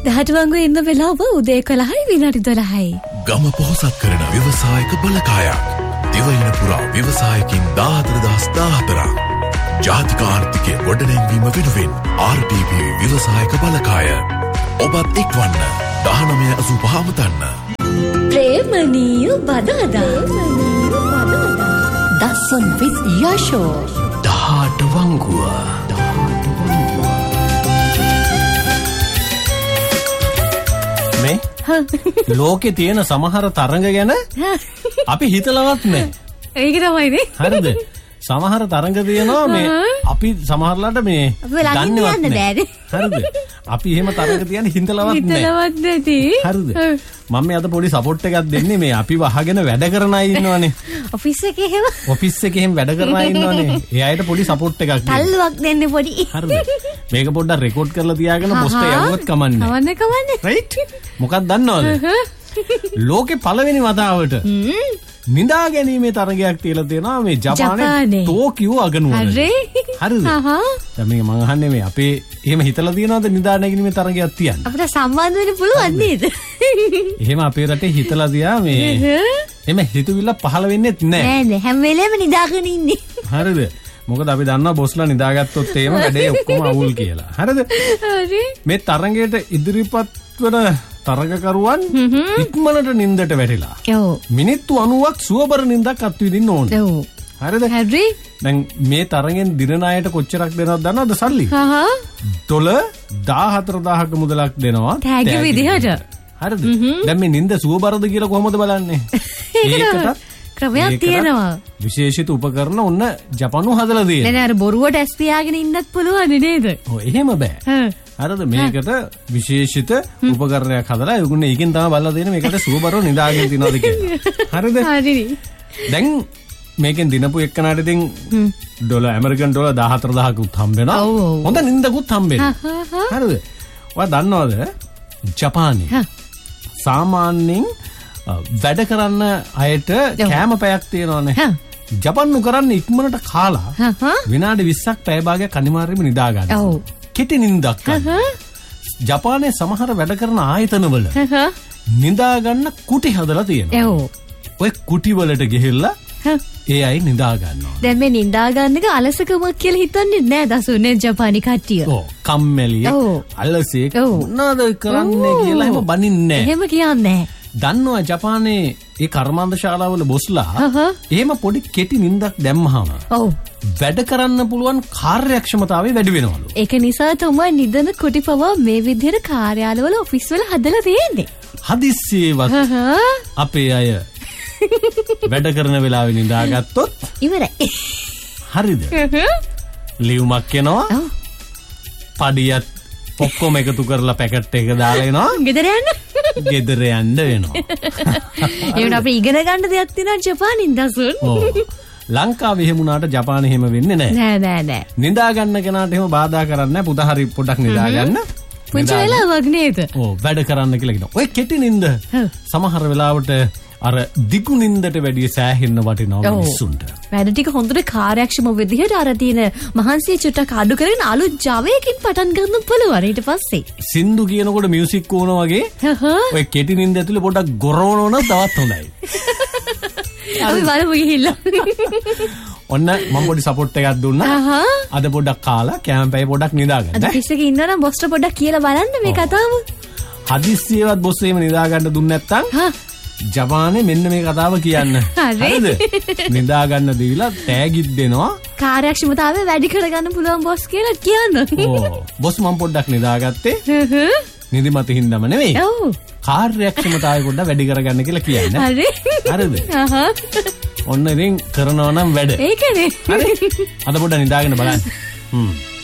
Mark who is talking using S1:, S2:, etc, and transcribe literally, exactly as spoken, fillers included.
S1: දහටුවන්ගුවේ ඉන්න වෙලාව උදේ එකොළහයි විනාඩි දොළහයි.
S2: ගම පොහොසත් කරන ව්‍යවසායක බලකායක්. දිවයින පුරා ව්‍යවසායකින් දාහතර දහස් දාහතරක්. ජාතික ආර්ථිකය ගොඩනැංවීම වෙනුවෙන් ආර් ටී පී ව්‍යවසායක බලකාය. ඔබත් එක්වන්න දහනවය අසූ පහ අමතන්න.
S1: ප්‍රේමනීය බදාදා. දසන් with යශෝ.
S3: දහටුවන්ගුව. මේ ලෝකේ තියෙන සමහර තරඟ ගැන අපි හිතලවත් නැහැ.
S1: ඒක තමයිනේ.
S3: හරිද? සමහර තරඟ තියෙනවා මේ අපි සමහරලාට මේ
S1: දන්නේවත් නැහැ.
S3: හරිද? අපි එහෙම තරඟ තියන හිතලවත් නැහැ.
S1: හිතලවත් නැති.
S3: හරිද? මම මේ අද පොඩි සපෝට් එකක් දෙන්නේ මේ අපි වහගෙන වැඩ කරන අය ඉන්නවනේ.
S1: ඔෆිස් එකේ එහෙම.
S3: ඔෆිස් එකේ එහෙම වැඩ කරන අය ඉන්නවනේ. ඒ අයට පොඩි සපෝට් එකක් දෙන්න.
S1: තල්ලුවක් දෙන්න පොඩි.
S3: හරිද? මේක පොඩ්ඩක් රෙකෝඩ් කරලා තියාගෙන පොස්ට් යවුවත් කමන්නේ.
S1: කවන්නේ කවන්නේ.
S3: රයිට්? මොකක්ද දන්නවද? ලෝකේ පළවෙනි වතාවට නිදා ගැනීමේ තරගයක් තියලා තියෙනවා මේ ජපානයේ ටෝකියෝ අගනුවර. හරිද? දැන් මේක මම අහන්නේ මේ අපේ එහෙම හිතලා තියනවද නිදා නැගීමේ තරගයක් තියන්න?
S1: අපිට සම්බන්ධ වෙන්න පුළුවන් නේද?
S3: එහෙම අපේ රටේ හිතලා තියා මේ එමෙ හිතුවිල්ල පහළ වෙන්නේ නැහැ.
S1: නෑ නෑ හැම වෙලේම නිදාගෙන ඉන්නේ.
S3: හරිද? මොකද අපි දන්නවා බොස්ලා නිදාගත්තොත් එහෙම වැඩේ ඔක්කොම අවුල් කියලා. හරිද?
S1: හරි.
S3: මේ තරගයට ඉදිරිපත් වන තරගකරුවන් ඉක්මනට නින්දට වැටිලා.
S1: ඔව්.
S3: මිනිත්තු අනූවක් සුවබර නින්දක් අත්විඳින්න ඕනේ.
S1: ඔව්.
S3: හරිද?
S1: හරි.
S3: දැන් මේ තරගෙන් දින ණයට කොච්චරක් දෙනවද දන්නවද සල්ලි?
S1: හහ.
S3: ඩොලර් දාහතර දාහක මුදලක් දෙනවා.
S1: තෑගි විදිහට.
S3: හරිද? දැන් මේ නින්ද සුවබරද කියලා කොහොමද බලන්නේ? ඒකටත්
S1: ක්‍රමයක් තියෙනවා.
S3: විශේෂිත උපකරණ ඔන්න ජපානු හදලා තියෙනවා.
S1: නෑ නෑ අර බොරුවට ඇස් පියාගෙන ඉන්නත් පුළුවන් නේද?
S3: ඔව් එහෙම බෑ. හරිද? මේකට විශේෂිත උපකරණයක් හදලා ඒගොල්ලෝ ඒකෙන් තමයි බලලා දෙන්නේ මේකට සුවබරව නිදාගෙන තියනවාද කියලා. හරිද?
S1: හරි.
S3: දැන් මේකෙන් දිනපු එක්කනට ඉතින් ඩොලර් ඇමරිකන් ඩොලර් දාහතර දහසකුත් හම්බ වෙනවා. හොඳ නින්දකුත් හම්බ වෙනවා. හරිද? ඔයා දන්නවද ජපානයේ සාමාන්‍යයෙන් වැඩ කරන්න අයට කෑම පැයක් තියෙනවානේ. ජපන්නු කරන්නේ ඉක්මනට කාලා විනාඩි විස්සක් පැය භාගයක් අනිවාර්යයෙන්ම නිදා ගන්න. ඔව්. කෙටි නිින්දක් ගන්න. ජපානයේ සමහර වැඩ කරන ආයතනවල නිදා ගන්න කුටි හදලා තියෙනවා. ඔව්. ඔය කුටි වලට ගිහිල්ලා ඒ අය නිදා ගන්නවා. දැන් මේ නිදා ගන්න එක අලසකමක් කියලා හිතන්නේ නැහැ දසුනේ ජපානි කට්ටිය. ඔව්. කම්මැලි අලසෙක් මොනවද කරන්නේ කියලා එහෙම බනින්නේ නැහැ. එහෙම කියන්නේ නැහැ. දන්නවා ජපානයේ ඒ කර්මාන්ත ශාලාවල බොස්ලා එහෙම පොඩි කෙටි නිින්දක් දැම්මහම ඔව් වැඩ කරන්න පුළුවන් කාර්යක්ෂමතාවය වැඩි වෙනවලු. ඒක නිසා තමයි නිදන කුටි පවා මේ විදිහට කාර්යාලවල ඔෆිස් වල හදලා තියෙන්නේ. හදිස්සියවත් අපේ අය වැඩ කරන වෙලාවෙ නිදාගත්තොත් ඉවරයි. හරිද? ලියුමක් එනවා. පඩියත් ඔක්කොම එකතු කරලා පැකට් එක දාලා එනවා. ගෙදර යන්න. ගෙදර යන්න වෙනවා. ඒකට අපි ඉගෙන ගන්න දෙයක් තියෙනවා ජපානින් දසුන්. ඔව්. ලංකාවේ එහෙම උනාට ජපානයේ එහෙම වෙන්නේ නැහැ. නෑ නෑ නෑ. නිදා ගන්න කෙනාට එහෙම බාධා කරන්නේ නැහැ. පුතා හරි පොඩ්ඩක් නිදා ගන්න. පුංචි වෙලාවක් නේද? ඔව් වැඩ කරන්න කියලා කියනවා. ඔය කෙටි නින්ද සමහර වෙලාවට අර දිගු නින්දට වැඩිය සෑහෙන්න වටිනවා මිනිස්සුන්ට. වැඩ ටික හොඳට කාර්යක්ෂම විදිහට අර තියෙන මහන්සිය චුට්ටක් අඩු කරගෙන අලුත් ජවයකින් පටන් ගන්න පුළුවන් ඊට පස්සේ. සින්දු කියනකොට මියුසික් ඕන වගේ ඔය කෙටි නින්ද ඇතුලේ පොඩ්ඩක් ගොරවනවා නම් තවත් හොඳයි. අපි බලමු ගිහිල්ලා. ඔන්න මම පොඩි සපෝට් එකක් දුන්නා. අද පොඩ්ඩක් කාලා කැම්පේ පොඩ්ඩක් නිදාගන්න. අද කිස් එකේ ඉන්නවනම් බොස්ට පොඩ්ඩක් කියලා බලන්න මේ කතාව. හදිස්සියවත් බොස් එහෙම නිදා ගන්න දුන්නේ නැත්තම් ජපානේ මෙන්න මේ කතාව කියන්න. හරිද? නිදා ගන්න දීලා තෑගිත් දෙනවා. කාර්යක්ෂමතාවය වැඩි කරගන්න පුළුවන් බොස් කියලා කියන්න. ඕ බොස් මම පොඩ්ඩක් නිදාගත්තේ. නිදිමත හින්දාම නෙවෙයි. ඔව්. කාර්යක්ෂමතාවය පොඩ්ඩක් වැඩි කරගන්න කියලා කියන්න. හරි. හරිද? ඔන්න ඉතින් කරනවා නම් වැඩ. ඒකනේ. හරි. අද පොඩ්ඩක් නිදාගෙන බලන්න. හ්ම්.